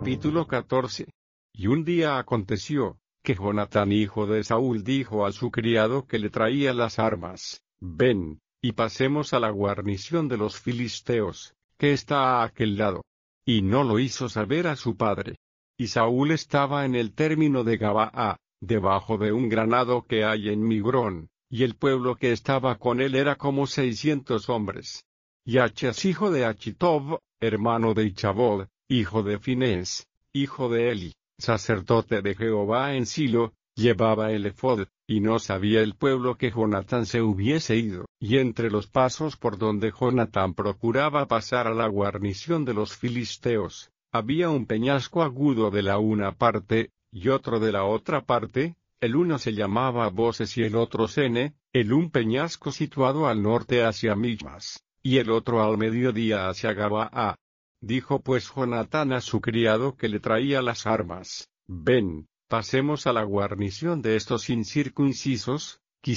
Capítulo 14. Y un día aconteció, que Jonatán hijo de Saúl dijo a su criado que le traía las armas: Ven, y pasemos a la guarnición de los filisteos, que está a aquel lado. Y no lo hizo saber a su padre. Y Saúl estaba en el término de Gabaa, debajo de un granado que hay en Migrón, y el pueblo que estaba con él era como 600 hombres. Y Achas hijo de Achitob, hermano de Ichabod, hijo de Finés, hijo de Eli, sacerdote de Jehová en Silo, llevaba el ephod, y no sabía el pueblo que Jonatán se hubiese ido. Y entre los pasos por donde Jonatán procuraba pasar a la guarnición de los filisteos, había un peñasco agudo de la una parte, y otro de la otra parte. El uno se llamaba Boses y el otro Sene, el un peñasco situado al norte hacia Michmas, y el otro al mediodía hacia Gabaa. Dijo pues Jonatán a su criado que le traía las armas: Ven, pasemos a la guarnición de estos incircuncisos,